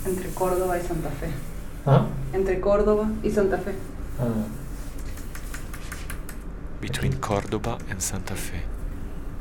Entre Córdoba y Santa Fe. Huh? Entre Córdoba y Santa Fe. Ah. Between Cordoba and Santa Fe.